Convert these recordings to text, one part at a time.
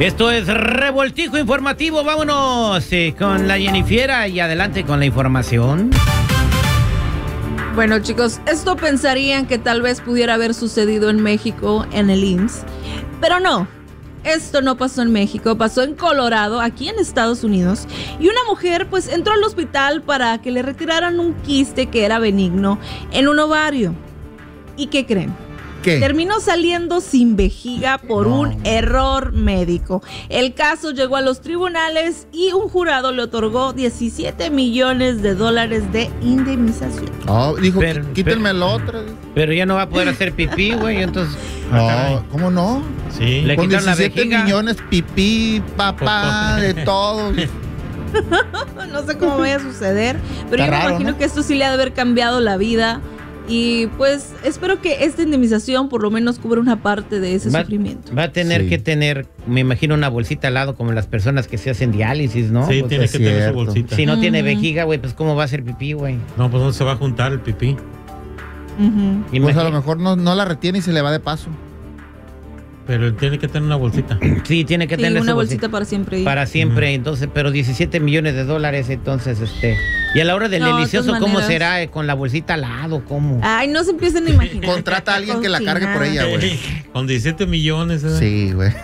Esto es Revoltijo Informativo. Vámonos con la Jennifiera y adelante con la información. Bueno, chicos, esto pensarían que tal vez pudiera haber sucedido en México, en el IMSS, pero no. Esto no pasó en México, pasó en Colorado, aquí en Estados Unidos. Y una mujer pues entró al hospital para que le retiraran un quiste que era benigno en un ovario. ¿Y qué creen? ¿Qué? Terminó saliendo sin vejiga por un error médico. El caso llegó a los tribunales y un jurado le otorgó $17 millones de indemnización. Oh, dijo, quítenme la otra. Pero ya no va a poder hacer pipí, güey, entonces... No, ¿cómo no? Sí. Le con quitaron 17 millones, pipí, papá, de todo. No sé cómo vaya a suceder, pero Está yo me raro, imagino, ¿no? que esto sí le ha de haber cambiado la vida. Y pues espero que esta indemnización por lo menos cubra una parte de ese sufrimiento. Va a tener que tener, me imagino, una bolsita al lado como las personas que se hacen diálisis, ¿no? Sí, pues tiene que tener su bolsita. Si no tiene vejiga, güey, pues ¿cómo va a hacer pipí, güey? No, pues no se va a juntar el pipí. Pues a lo mejor no la retiene y se le va de paso. Pero tiene que tener una bolsita. Sí, tiene que tener una su bolsita para siempre. Para siempre, entonces, pero $17 millones, entonces, y a la hora del delicioso, ¿cómo será? ¿Con la bolsita al lado? ¿Cómo? Ay, no se empiecen a imaginar. Contrata a alguien que la cargue por ella, güey. Con 17 millones. Sí, güey.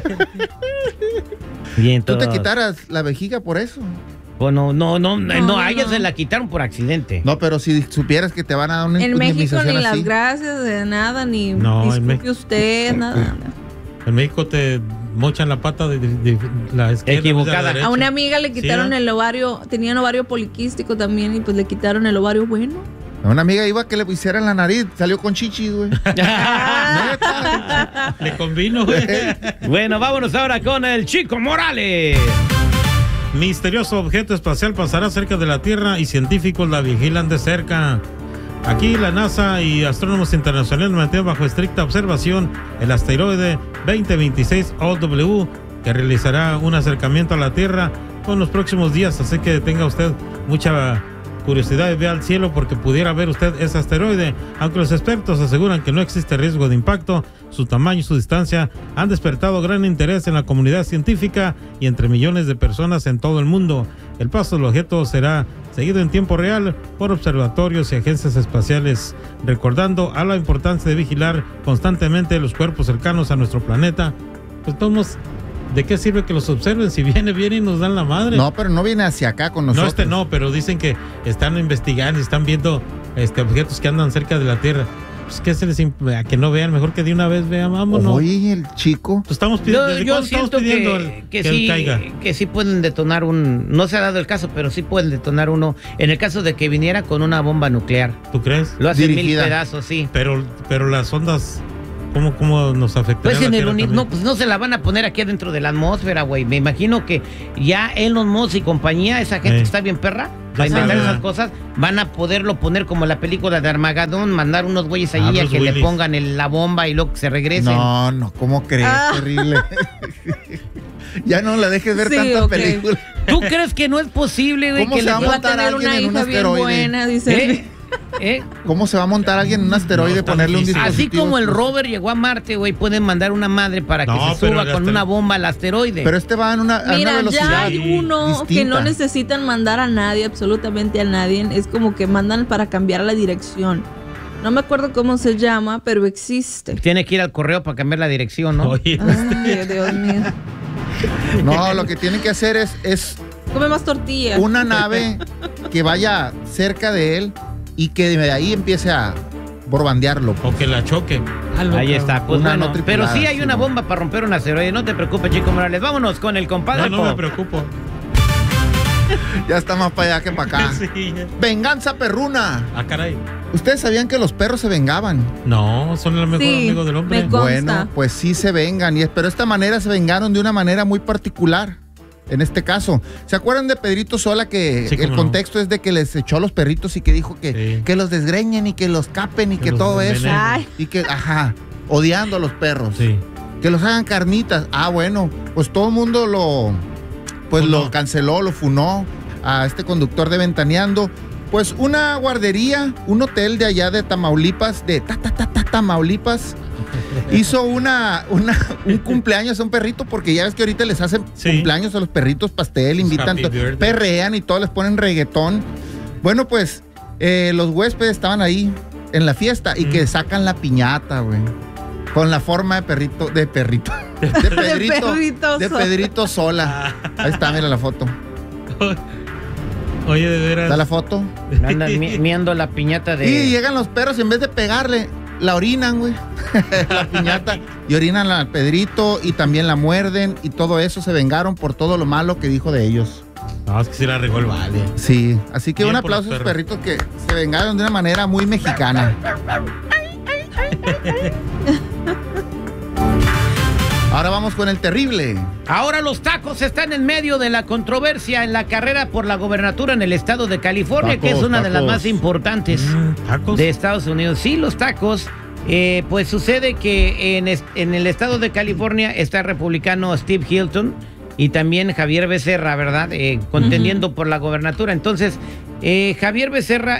Bien, ¿Tú te quitaras la vejiga por eso? Pues no, a ella se la quitaron por accidente. No, pero si supieras que te van a dar una En México indemnización ni así. las gracias de nada, ni No, disculpe usted, nada. En México te mochan la pata de la izquierda equivocada. de la A una amiga le quitaron el ovario, tenía un ovario poliquístico también y pues le quitaron el ovario bueno. Una amiga iba a que le pusieran la nariz, salió con chichis, güey. Le convino, güey. Bueno, vámonos ahora con el Chico Morales. Misterioso objeto espacial pasará cerca de la Tierra y científicos la vigilan de cerca. Aquí la NASA y astrónomos internacionales mantienen bajo estricta observación el asteroide 2026 OW, que realizará un acercamiento a la Tierra en los próximos días, así que tenga usted mucha curiosidad y vea al cielo porque pudiera ver usted ese asteroide. Aunque los expertos aseguran que no existe riesgo de impacto, su tamaño y su distancia han despertado gran interés en la comunidad científica y entre millones de personas en todo el mundo. El paso del objeto será seguido en tiempo real por observatorios y agencias espaciales, recordando a la importancia de vigilar constantemente los cuerpos cercanos a nuestro planeta. Pues todos, ¿de qué sirve que los observen si vienen y nos dan la madre? No, pero no viene hacia acá con nosotros. No, no, pero dicen que están investigando y están viendo objetos que andan cerca de la Tierra. Pues que se les a que no vean, mejor que de una vez vean, vámonos. Oye, el chico. Pues estamos pidiendo, yo siento que sí, caiga. Que sí pueden detonar no se ha dado el caso, pero sí pueden detonar uno en el caso de que viniera con una bomba nuclear. ¿Tú crees? Lo hacen Dirigida. 1000 pedazos, sí. Pero las ondas, ¿cómo nos afectaría? Pues no se la van a poner aquí adentro de la atmósfera, güey. Me imagino que ya Elon Musk y compañía, esa gente que está bien perra, para inventar esas cosas, van a poderlo poner como la película de Armagedón, mandar unos güeyes allí a que le pongan la bomba y luego que se regresen. No, ¿cómo crees? Terrible. Ya no la dejes ver tanta película. ¿Tú crees que no es posible, güey? ¿Cómo que se va a montar tener alguien una en un hija bien asteroide? buena, dice. ¿Cómo se va a montar alguien en un asteroide y ponerle un dispositivo? Así como el rover llegó a Marte, güey, pueden mandar una madre para que se suba con una bomba al asteroide. Pero va a una velocidad ya hay uno distinta. que no necesitan mandar a nadie, absolutamente a nadie. Es como que mandan para cambiar la dirección. No me acuerdo cómo se llama, pero existe. Tiene que ir al correo para cambiar la dirección, ¿no? Oye, Ay, Dios mío. No, lo que tiene que hacer es Come más tortilla. una nave que vaya cerca de él y que de ahí empiece a borbandearlo. o que la choque. Ahí está, pues Una bueno, no tripulada, pero sí hay sí, una no. bomba para romper un asteroide. No te preocupes, Chico Morales. Vámonos con el compadre. No me preocupo. Ya está más para allá que para acá. Sí. Venganza perruna. Ah, caray. ¿Ustedes sabían que los perros se vengaban? No, son el mejor amigo del hombre. me consta. Bueno, pues sí se vengan, pero esta manera se vengaron de una manera muy particular. En este caso, ¿se acuerdan de Pedrito Sola? Que Sí, el cómo contexto es de que les echó a los perritos y que dijo que los desgreñen y que los capen y que los todo eso. envenenen. Ay. Y que, odiando a los perros. Sí. Que los hagan carnitas. Bueno, pues todo el mundo lo canceló, lo funó a este conductor de Ventaneando Pues una guardería, un hotel de allá de Tamaulipas, de Tamaulipas, hizo un cumpleaños a un perrito, porque ya ves que ahorita les hacen cumpleaños a los perritos, pastel, invitan, perrean y todo, les ponen reggaetón. Bueno, pues los huéspedes estaban ahí en la fiesta y que sacan la piñata, güey, con la forma de Pedrito Sola. Ahí está, mira la foto. Oye, de veras. ¿Da la foto? Andan miando la piñata de... Y llegan los perros y en vez de pegarle, la orinan, güey. La piñata. Y orinan al Pedrito y también la muerden y todo eso. Se vengaron por todo lo malo que dijo de ellos. No, es que sí la regó el vale. Sí, así que bien un aplauso a esos perritos que se vengaron de una manera muy mexicana. Ahora vamos con el terrible. Ahora los tacos están en medio de la controversia en la carrera por la gobernatura en el estado de California, que es una de las más importantes de Estados Unidos. Sí, los tacos. Pues sucede que en el estado de California está el republicano Steve Hilton y también Javier Becerra, ¿verdad? Contendiendo por la gobernatura. Entonces, Javier Becerra,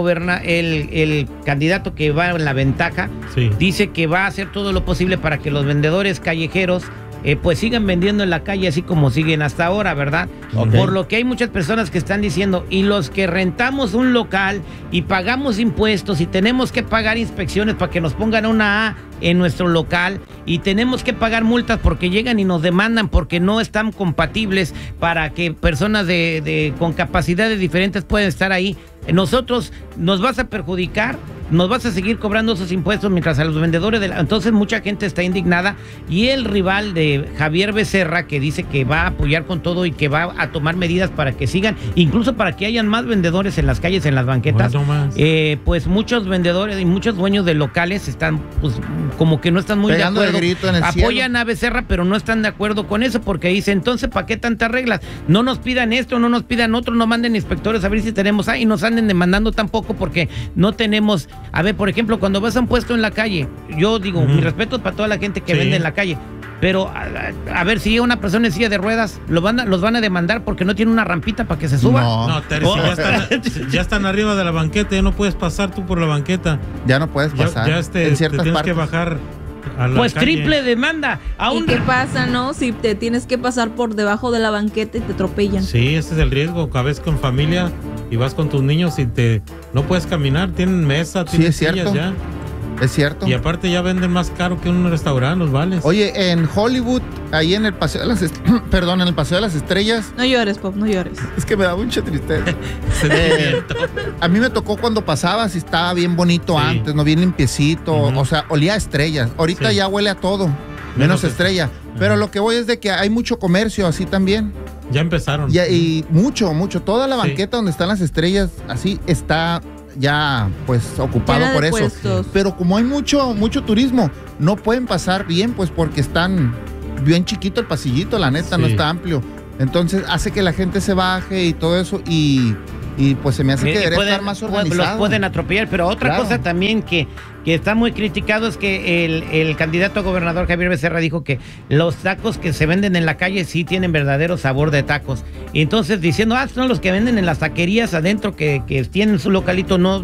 el candidato que va en la ventaja, dice que va a hacer todo lo posible para que los vendedores callejeros pues sigan vendiendo en la calle así como siguen hasta ahora, ¿verdad? Okay. Por lo que hay muchas personas que están diciendo, y los que rentamos un local y pagamos impuestos y tenemos que pagar inspecciones para que nos pongan una A en nuestro local y tenemos que pagar multas porque llegan y nos demandan porque no están compatibles para que personas con capacidades diferentes puedan estar ahí. Nosotros nos vas a perjudicar, nos vas a seguir cobrando esos impuestos mientras a los vendedores entonces mucha gente está indignada, y el rival de Javier Becerra, que dice que va a apoyar con todo y que va a tomar medidas para que sigan, incluso para que hayan más vendedores en las calles, en las banquetas. Pues muchos vendedores y muchos dueños de locales están pues como que no están muy pegando de acuerdo. El grito en el apoyan cielo a Becerra, pero no están de acuerdo con eso porque dice, entonces ¿para qué tantas reglas? No nos pidan esto, no nos pidan otro, no manden inspectores a ver si tenemos y nos anden demandando tampoco porque no tenemos. A ver, por ejemplo, cuando vas a un puesto en la calle, yo digo, mi respeto para toda la gente que vende en la calle, pero a ver, si llega una persona en silla de ruedas, los van a demandar porque no tiene una rampita para que se suba. No, Terry, ya están arriba de la banqueta, ya no puedes pasar tú por la banqueta. Ya no puedes pasar. Ya en ciertas te tienes que bajar a la pues calle. Triple demanda. ¿Y qué pasa, no? Si te tienes que pasar por debajo de la banqueta y te atropellan. Sí, ese es el riesgo. A veces con familia y vas con tus niños y no puedes caminar, tienen mesa, tienen sillas ya. Es cierto. Y aparte ya venden más caro que un restaurante, los vales. Oye, en Hollywood, ahí en el Paseo de las en el Paseo de las Estrellas. No llores, Pop, no llores. Es que me da mucha tristeza. A mí me tocó cuando pasabas y estaba bien bonito antes, no bien limpiecito, o sea, olía a estrellas. Ahorita ya huele a todo, menos estrella. Pero lo que voy es de que hay mucho comercio así también. Ya empezaron. Y mucho. Toda la banqueta donde están las estrellas, así está ya pues ocupado por eso. Puestos. Pero como hay mucho turismo, no pueden pasar bien, pues porque están bien chiquito el pasillito, la neta, no está amplio. Entonces hace que la gente se baje y todo eso y pues se me hace que debería estar más organizado. Los pueden atropellar, pero otra cosa también que está muy criticado es que el candidato a gobernador Javier Becerra dijo que los tacos que se venden en la calle sí tienen verdadero sabor de tacos. Y entonces diciendo, son los que venden en las taquerías adentro que tienen su localito, no